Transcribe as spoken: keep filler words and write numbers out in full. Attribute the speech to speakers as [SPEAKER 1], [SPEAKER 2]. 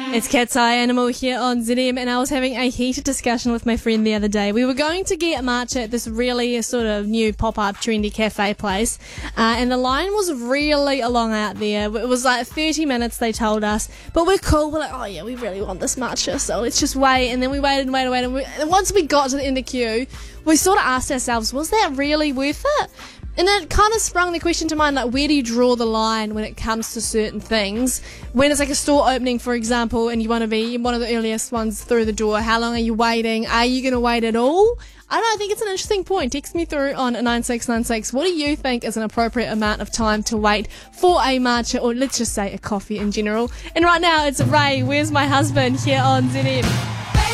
[SPEAKER 1] It's Cat's Eye Animal here on Z M, and I was having a heated discussion with my friend the other day. We were going to get matcha at this really sort of new pop-up trendy cafe place, uh, and the line was really long out there. It was like thirty minutes, they told us, but we're cool. We're like, oh yeah, we really want this matcha, so let's just wait. And then we waited and waited and waited, and, we, and once we got to the end of the queue, we sort of asked ourselves, was that really worth it? And it kind of sprung the question to mind, like, where do you draw the line when it comes to certain things? When it's like a store opening, for example, and you want to be one of the earliest ones through the door, how long are you waiting? Are you going to wait at all? I don't know, I think it's an interesting point. Text me through on nine six nine six. What do you think is an appropriate amount of time to wait for a matcha, or let's just say a coffee in general? And right now, it's Ray, Where's My Husband, here on Z M.